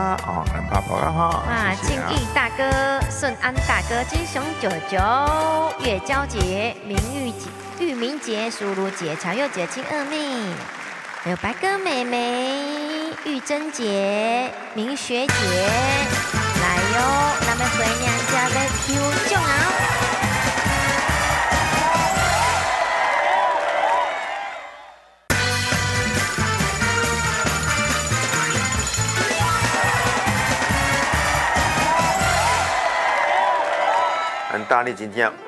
哦，能泡泡了哈。 啊，敬义大哥、顺安大哥、金熊舅舅、月娇节、玉明节、淑如节、乔佑节、金二妹，还有白哥妹妹、玉珍姐、明学姐，来哟，咱们回娘家的抽奖啊！ 很大力，今天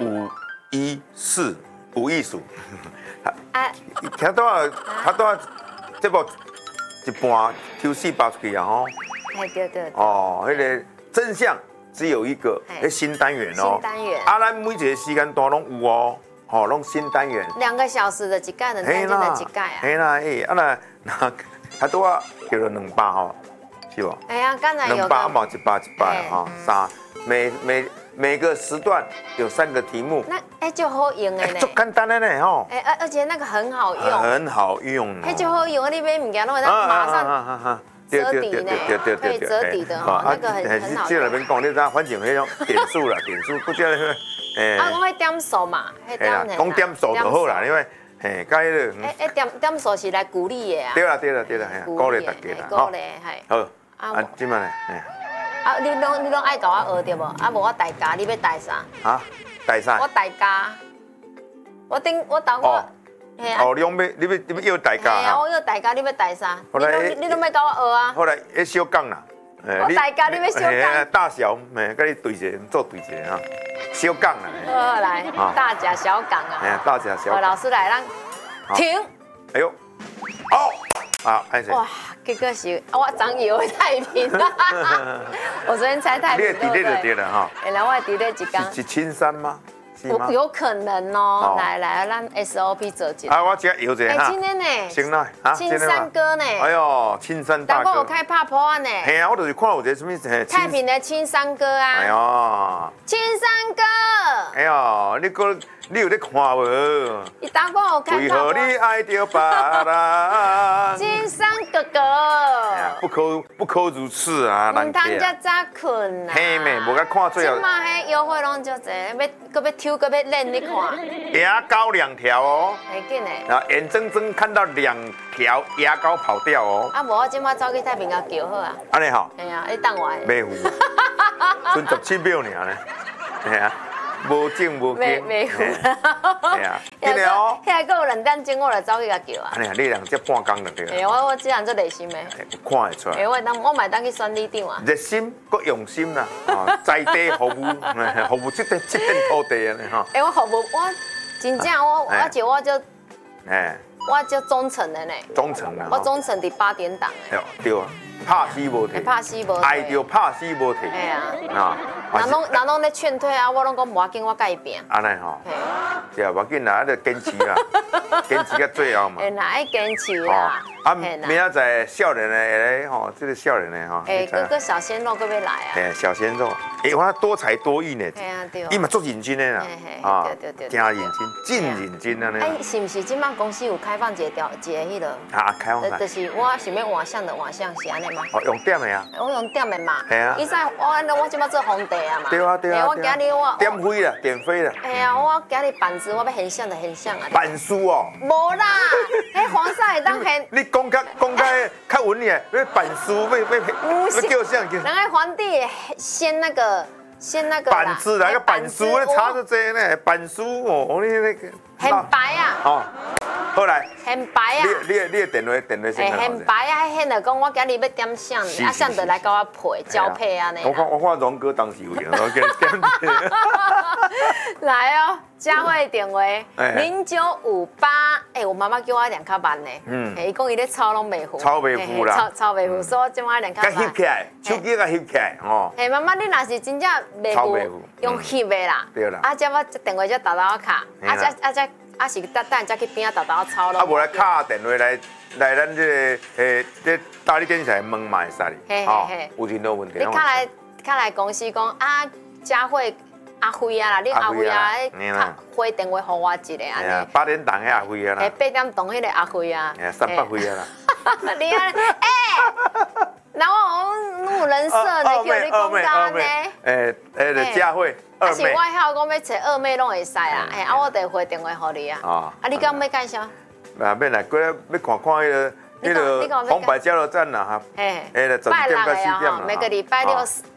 514有意思。啊，听到这部一半 Q4 发出去啊吼。 哎，对。 哦，那个真相只有一个，那新单元哦。 新单元。 啊，咱每一个时间段拢有哦，吼，拢新单元。 2个小时的一盖，能单的一盖啊。 嘿啦，那他都要叫做200吼，是不？ 哎呀，刚才有 200嘛，100哈，3每个时段有3个题目， 那就好用的呢， 足简单的呢吼， 而且那个很好用， 很好用， 那就好用，你买物件，那马上折抵呢，可以折抵的哈，那个很好用。 这那边讲，你知道，反正那种点数啦，点数不叫那个， 啊，我会点数嘛， 系啦，讲点数就好啦，因为嘿，介迄个，点数是来鼓励的啊， 对啦，鼓励大家啦， 鼓励系， 好，啊，今晚呢， 啊，你拢爱甲我学着无？啊，无我代驾，你要代啥？ 啊，代啥？ 我代驾，我等我。 哦，你要要代驾啊？我要代驾，你要代啥？你拢要甲我学啊？ 后来要小讲啦。 我代驾，你要小讲。 大小，甲你对一做对一哈，小讲啦。 好来，大甲小港啊。 哎，大甲小港。 老师来，咱停。 哎呦，好，啊，开始。 哇，这个是我张以为太平了。我昨天猜太平。 你的底就对了哈。 原来我的底咧一缸。 是青山吗？ 有可能哦。来，咱 SOP 做一下。 啊，我只摇一下哈。 今天呢？ 行了，啊， 青山哥呢？ 哎呦，青山大哥。 但我有开拍破案呢。 嘿啊，我就是看有一个什么太平的青山哥啊。 哎呦， 青山哥。 哎呦，你有在看无？ 你当我有开拍破。 为何你爱着别人？ 青山哥哥。 不可如此啊！ 唔通遮早困啊！ 嘿妹，无甲看最后。 即马迄优惠拢足济，要抽，要练，你看。 牙膏2条哦。 会紧的。 然后眼睁睁看到2条牙膏跑掉哦。 啊，无我即马走去太平甲叫好啊。 安尼好。 哎呀，你等我。 袂赴。剩17秒尔呢。嘿啊。无正无经， 袂赴。 系啊，真的哦。 遐个有2点钟，我就走去甲叫啊。 安尼啊，你人这半工就对了。 哎，我这人做热心的。 看会出来。 哎，我买当去选里长啊。 热心，搁用心啦，在地服务，服务这片土地啊，哈。 哎，我服务我真正而且我就忠诚的呢。 忠诚啊。 我忠诚伫8点档的。 对啊。拍死无提，爱着拍死无提。 哎呀，人拢咧劝退啊，我拢讲无要紧，我甲伊拼。 安尼吼，对啊，无要紧啦，得坚持啦，坚持到最后嘛。 哎，哪爱坚持啦？ 啊，明仔载少年的来吼，这个少年的吼。 哎，个小鲜肉搁要来啊。 哎，小鲜肉，哎，我多才多艺呢。 哎呀，对。 伊嘛做认真的啦， 对， 真认真，真认真啊呢。 哎，是不是即摆公司有开放一个迄个？ 啊，开放啥？ 就是我想要换相的换相，是安尼吗？ 哦，用点的啊。 我用点的嘛。 系啊。 伊在我即摆做皇帝啊嘛。 对啊。 我今日我点飞啦，点飞啦。 哎呀，我今日板子我要很像的很像啊。 板书哦。 无啦，迄皇上会当很。 你讲较文理，要板书要叫啥叫？ 人家皇帝先那个板子来个板书，你查着这呢，板书哦，你那个。 很白啊。 哦。好来。 很白啊。 你的电话先。 很白啊，迄就讲我今日要点相，啊相就来甲我配交配啊呢。 我看荣哥当时有用，我给你点。 来哦，佳慧电话0958，哎，我妈妈叫我量较慢呢。伊讲伊咧抄拢袂赴。 抄袂赴啦。 抄袂赴，所以即马量较慢。 甲翕起来，手机甲翕起来哦。 哎，妈妈，你若是真正袂赴，用翕的啦。 对啦。 啊，我电话才豆豆卡，是等才去边仔豆豆抄咯。 啊，无来敲电话来咱这大力电视台问嘛会使哩。哦，有任何问题。 你敲来公司讲啊，佳慧阿辉啊啦，你阿辉啊，回电话互我一个安尼。 8点档迄阿辉啊啦。 8点档迄个阿辉啊。 300辉啊啦。 你啊，哎。 然后我有人设呢，叫你讲到呢。 佳慧二妹。 是我晓讲要找二妹拢会使啦，我就回电话给你啊。你讲要介绍？ 啊，免啦，过来要看看迄个红白交流站啦哈。 拜六的啊，每个礼拜六